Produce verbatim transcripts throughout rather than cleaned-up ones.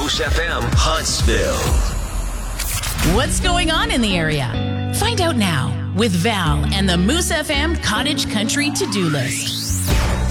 Moose F M Huntsville. What's going on in the area? Find out now with Val and the Moose F M Cottage Country to-do list.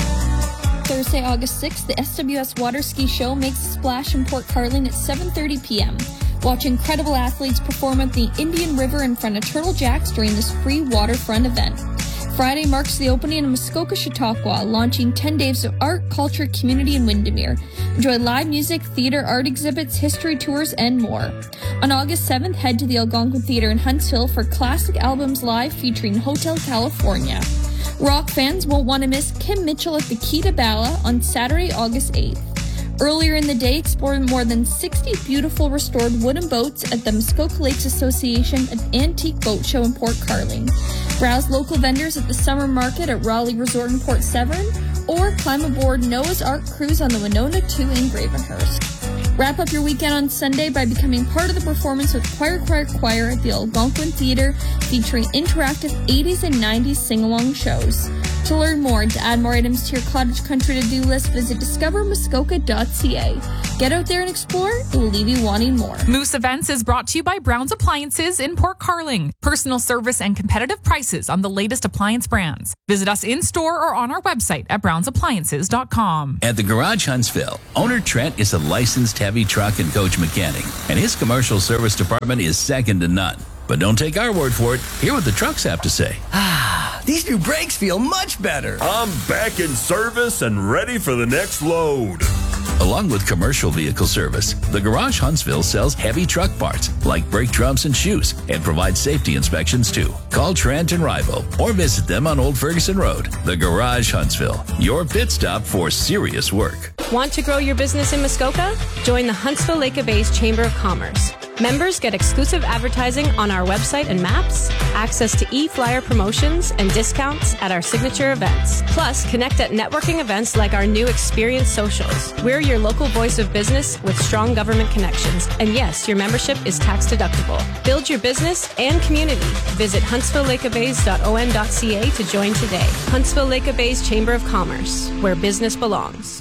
Thursday, August sixth, the S W S Water Ski Show makes a splash in Port Carling at seven thirty p.m. Watch incredible athletes perform at the Indian River in front of Turtle Jacks during this free waterfront event. Friday marks the opening of Muskoka Chautauqua, launching ten days of art, culture, community, and Windermere. Enjoy live music, theater, art exhibits, history tours, and more. On August seventh, head to the Algonquin Theatre in Huntsville for Classic Albums Live featuring Hotel California. Rock fans won't want to miss Kim Mitchell at the Key to Bala on Saturday, August eighth. Earlier in the day, explore more than sixty beautiful restored wooden boats at the Muskoka Lakes Association Antique Boat Show in Port Carling. Browse local vendors at the Summer Market at Raleigh Resort in Port Severn, or climb aboard Noah's Ark Cruise on the Winona two in Gravenhurst. Wrap up your weekend on Sunday by becoming part of the performance with Choir Choir Choir at the Algonquin Theatre, featuring interactive eighties and nineties sing-along shows. To learn more and to add more items to your cottage country to-do list, visit discover muskoka dot c a. Get out there and explore. It will leave you wanting more. Moose Events is brought to you by Brown's Appliances in Port Carling. Personal service and competitive prices on the latest appliance brands. Visit us in-store or on our website at browns appliances dot com. At the Garage Huntsville, owner Trent is a licensed heavy truck and coach mechanic, and his commercial service department is second to none. But don't take our word for it. Hear what the trucks have to say. Ah, these new brakes feel much better. I'm back in service and ready for the next load. Along with commercial vehicle service, the Garage Huntsville sells heavy truck parts like brake drums and shoes and provides safety inspections too. Call Trent and Rival or visit them on Old Ferguson Road. The Garage Huntsville, your pit stop for serious work. Want to grow your business in Muskoka? Join the Huntsville Lake Bay's Chamber of Commerce. Members get exclusive advertising on our website and maps, access to e-flyer promotions, and discounts at our signature events. Plus, connect at networking events like our new Experience Socials. We're your local voice of business with strong government connections. And yes, your membership is tax deductible. Build your business and community. Visit huntsville lake bays dot o n dot c a to join today. Huntsville Lake Bay's Chamber of Commerce, where business belongs.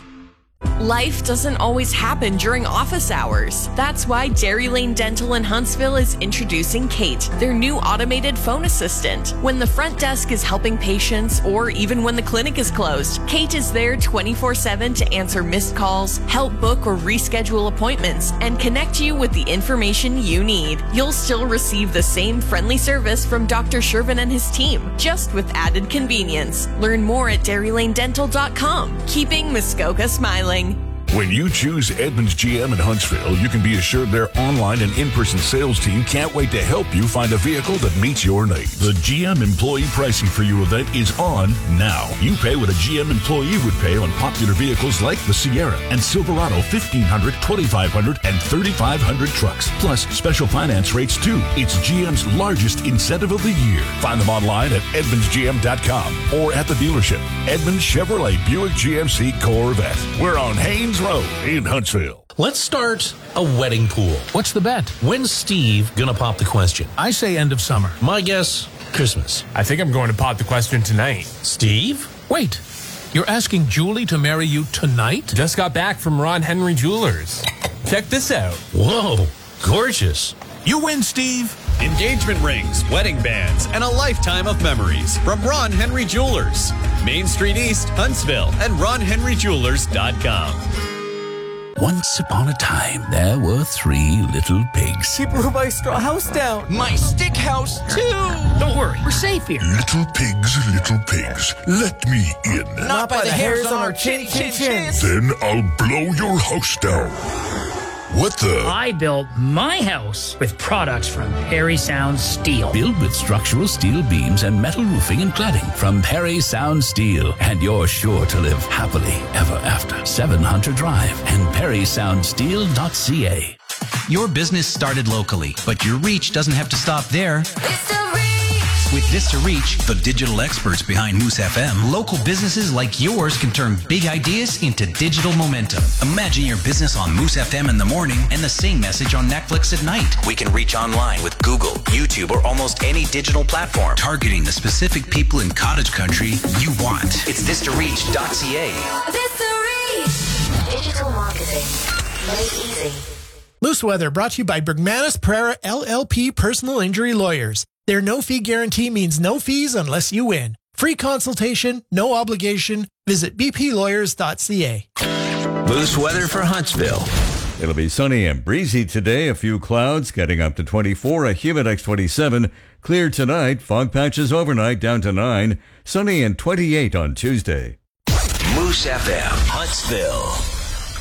Life doesn't always happen during office hours. That's why Dairy Lane Dental in Huntsville is introducing Kate, their new automated phone assistant. When the front desk is helping patients or even when the clinic is closed, Kate is there twenty-four seven to answer missed calls, help book or reschedule appointments, and connect you with the information you need. You'll still receive the same friendly service from Doctor Shervin and his team, just with added convenience. Learn more at dairy lane dental dot com. Keeping Muskoka smiling. When you choose Edmunds G M in Huntsville, you can be assured their online and in-person sales team can't wait to help you find a vehicle that meets your needs. The G M Employee Pricing for You event is on now. You pay what a G M employee would pay on popular vehicles like the Sierra and Silverado fifteen hundred, twenty-five hundred, and thirty-five hundred trucks, plus special finance rates too. It's G M's largest incentive of the year. Find them online at edmunds g m dot com or at the dealership. Edmunds Chevrolet Buick G M C Corvette. We're on Haynes Road in Huntsville. Let's start a wedding pool. What's the bet? When's Steve gonna pop the question? I say end of summer. My guess, Christmas. I think I'm going to pop the question tonight. Steve? Wait, you're asking Julie to marry you tonight? Just got back from Ron Henry Jewelers. Check this out. Whoa, gorgeous. You win, Steve. Engagement rings, wedding bands, and a lifetime of memories from Ron Henry Jewelers. Main Street East, Huntsville, and ron henry jewelers dot com. Once upon a time, there were three little pigs. He blew my straw house down. My stick house, too. Don't worry, we're safe here. Little pigs, little pigs, let me in. Not, Not by, by the hairs on our chin chin chins. Then I'll blow your house down. What the? I built my house with products from Perry Sound Steel. Built with structural steel beams and metal roofing and cladding from Perry Sound Steel. And you're sure to live happily ever after. seven Hunter Drive and perry sound steel dot c a. Your business started locally, but your reach doesn't have to stop there. It's the reach. With Vista Reach, the digital experts behind Moose F M, local businesses like yours can turn big ideas into digital momentum. Imagine your business on Moose F M in the morning and the same message on Netflix at night. We can reach online with Google, YouTube, or almost any digital platform, targeting the specific people in cottage country you want. It's vista reach dot c a. Vista Reach. Digital marketing made easy. Moose Weather brought to you by Bergmanis Pereira L L P Personal Injury Lawyers. Their no-fee guarantee means no fees unless you win. Free consultation, no obligation. Visit b p lawyers dot c a. Moose Weather for Huntsville. It'll be sunny and breezy today. A few clouds getting up to twenty-four. A humid X twenty-seven. Clear tonight. Fog patches overnight down to nine. Sunny and twenty-eight on Tuesday. Moose F M, Huntsville.